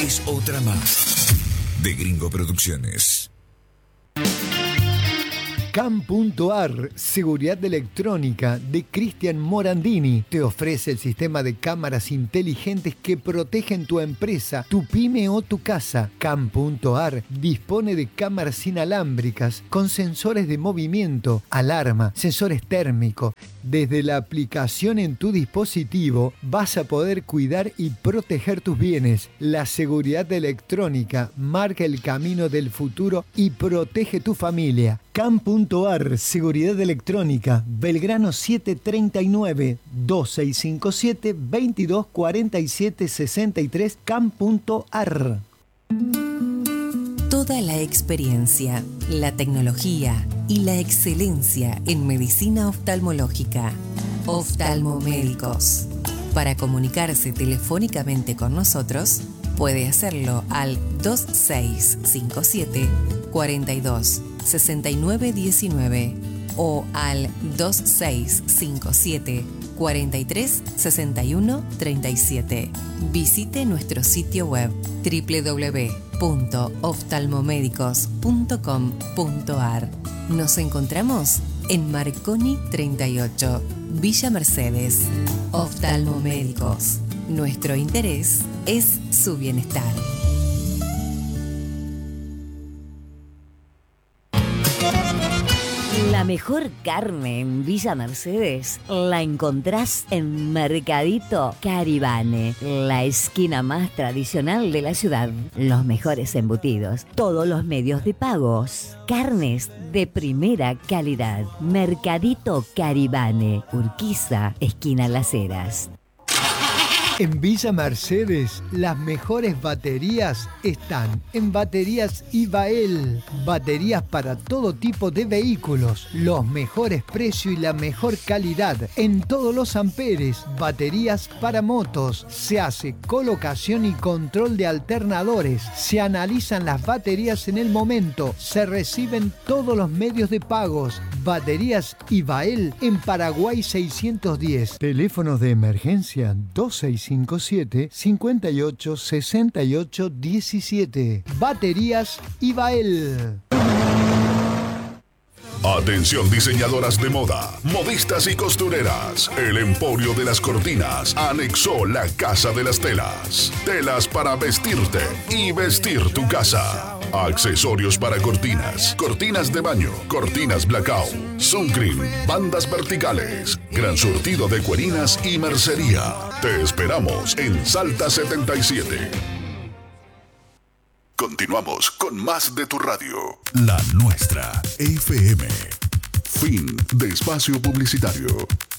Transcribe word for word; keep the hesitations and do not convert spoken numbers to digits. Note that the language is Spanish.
es otra más. De Gringo Producciones. C A M punto A R, seguridad electrónica de Cristian Morandini, te ofrece el sistema de cámaras inteligentes que protegen tu empresa, tu pyme o tu casa. C A M punto A R dispone de cámaras inalámbricas con sensores de movimiento, alarma, sensores térmicos. Desde la aplicación en tu dispositivo vas a poder cuidar y proteger tus bienes. La seguridad electrónica marca el camino del futuro y protege tu familia. C A M punto A R, seguridad electrónica, Belgrano setecientos treinta y nueve, veintiséis cincuenta y siete, veintidós cuarenta y siete sesenta y tres, C A M punto A R. Toda la experiencia, la tecnología y la excelencia en medicina oftalmológica. Oftalmomédicos. Para comunicarse telefónicamente con nosotros, puede hacerlo al dos seis cinco siete, cuarenta y dos, sesenta y nueve diecinueve o al dos seis cinco siete, cuarenta y tres, sesenta y uno, treinta y siete. Visite nuestro sitio web doble u doble u doble u punto oftalmomédicos punto com punto a r. Nos encontramos en Marconi treinta y ocho, Villa Mercedes. Oftalmomédicos. Nuestro interés es su bienestar. La mejor carne en Villa Mercedes la encontrás en Mercadito Caribane, la esquina más tradicional de la ciudad. Los mejores embutidos, todos los medios de pagos, carnes de primera calidad. Mercadito Caribane, Urquiza, esquina Las Heras. En Villa Mercedes, las mejores baterías están en Baterías Ibael. Baterías para todo tipo de vehículos, los mejores precios y la mejor calidad en todos los amperes. Baterías para motos, se hace colocación y control de alternadores, se analizan las baterías en el momento, se reciben todos los medios de pagos. Baterías Ibael en Paraguay seiscientos diez. Teléfonos de emergencia dos seis cinco siete, cincuenta y ocho, sesenta y ocho, diecisiete. Baterías Ibael. Atención diseñadoras de moda, modistas y costureras. El Emporio de las Cortinas anexó la Casa de las Telas. Telas para vestirte y vestir tu casa. Accesorios para cortinas, cortinas de baño, cortinas blackout, suncream, bandas verticales, gran surtido de cuerinas y mercería. Te esperamos en Salta setenta y siete. Continuamos con más de tu radio. La nuestra, F M. Fin de espacio publicitario.